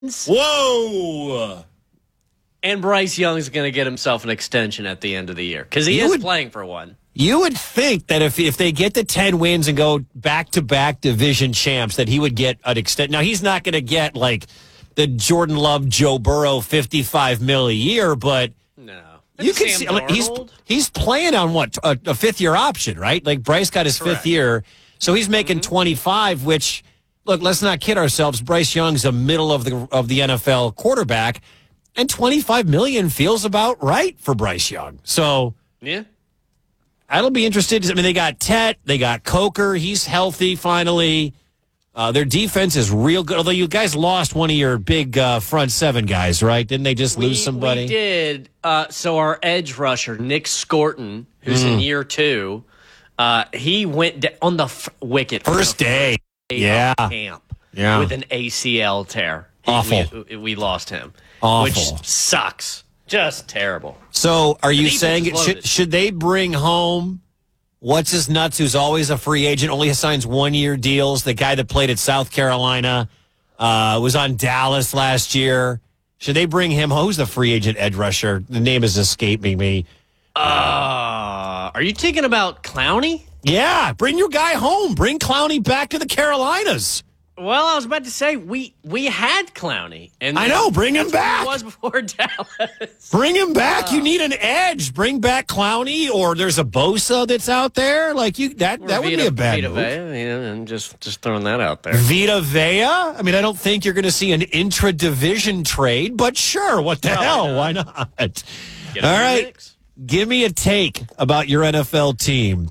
Whoa! And Bryce Young's going to get himself an extension at the end of the year because he is playing for one. You would think that if they get the 10 wins and go back-to-back division champs, that he would get an extension. Now, he's not going to get, like, the Jordan Love, Joe Burrow $55 million a year, but no. You can see he's playing on what a fifth-year option, right? Like Bryce got his fifth year, so he's making 25. Which, look, let's not kid ourselves. Bryce Young's a middle of the NFL quarterback, and $25 million feels about right for Bryce Young. So yeah, that'll be interesting. I mean, they got Tet, they got Coker. He's healthy finally. Their defense is real good, although you guys lost one of your big front seven guys, right? Didn't they just lose somebody? We did. So our edge rusher, Nick Scorton, who's in year 2, he went on the wicket. First day. Camp with an ACL tear. Awful. We lost him. Awful. Which sucks. Just terrible. So are you saying should they bring home what's his nuts, who's always a free agent, only signs 1-year deals, the guy that played at South Carolina, was on Dallas last year? Should they bring him home? Who's the free agent edge rusher? The name is escaping me. Are you thinking about Clowney? Yeah, bring your guy home. Bring Clowney back to the Carolinas. Well, I was about to say, we had Clowney. And I know, bring him back. He was before Dallas. Bring him back. You need an edge. Bring back Clowney, or there's a Bosa that's out there. Like that would be a bad move. Vea, and just throwing that out there. Vita Vea? I mean, I don't think you're going to see an intra-division trade, but sure, what the hell? Why not? All right. Give me a take about your NFL team.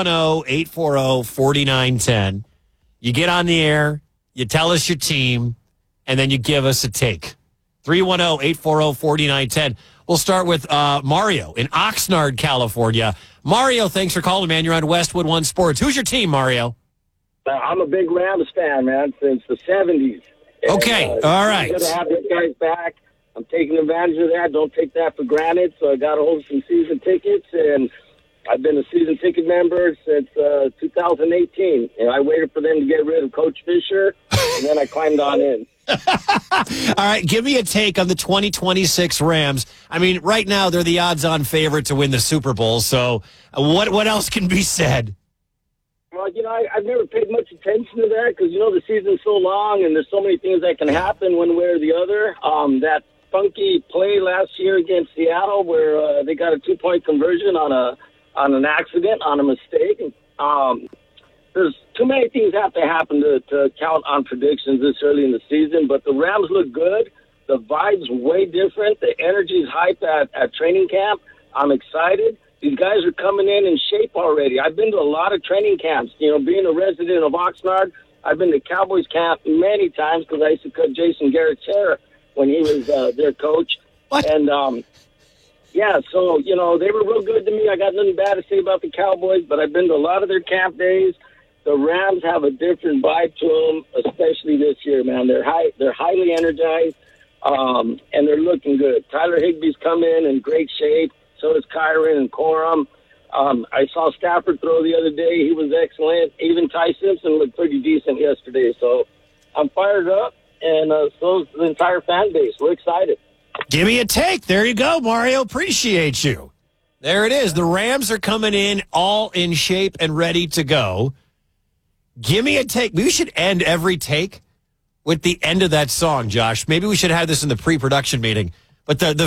310-840-4910. You get on the air. You tell us your team, and then you give us a take. 310-840-4910. We'll start with Mario in Oxnard, California. Mario, thanks for calling, man. You're on Westwood One Sports. Who's your team, Mario? I'm a big Rams fan, man, since the 70s. Okay, all right. I'm going to have these guys back. I'm taking advantage of that. Don't take that for granted. So I got a hold of some season tickets, and I've been a season ticket member since 2018. And I waited for them to get rid of Coach Fisher, and then I climbed on in. All right, give me a take on the 2026 Rams. I mean, right now they're the odds-on favorite to win the Super Bowl. So what else can be said? Well, I've never paid much attention to that because, the season's so long and there's so many things that can happen one way or the other. That funky play last year against Seattle where they got a 2-point conversion on an accident, on a mistake. There's too many things have to happen to count on predictions this early in the season, but the Rams look good. The vibe's way different. The energy's hype at training camp. I'm excited. These guys are coming in shape already. I've been to a lot of training camps. Being a resident of Oxnard, I've been to Cowboys camp many times because I used to cut Jason Garrett's hair when he was their coach. What? And, so, they were real good to me. I got nothing bad to say about the Cowboys, but I've been to a lot of their camp days. The Rams have a different vibe to them, especially this year, man. They're highly energized, and they're looking good. Tyler Higbee's come in great shape. So does Kyron and Corum. I saw Stafford throw the other day. He was excellent. Even Ty Simpson looked pretty decent yesterday. So I'm fired up, and so is the entire fan base. We're excited. Give me a take. There you go, Mario. Appreciate you. There it is. The Rams are coming in all in shape and ready to go. Give me a take. We should end every take with the end of that song, Josh. Maybe we should have this in the pre-production meeting. But the